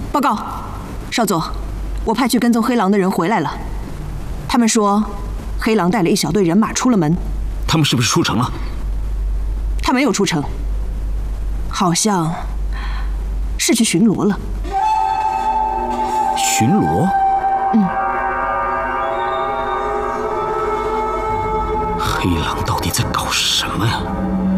报告，少佐，我派去跟踪黑狼的人回来了。他们说，黑狼带了一小队人马出了门。 他们是不是出城了？ 他没有出城，好像是去巡逻了。 巡逻？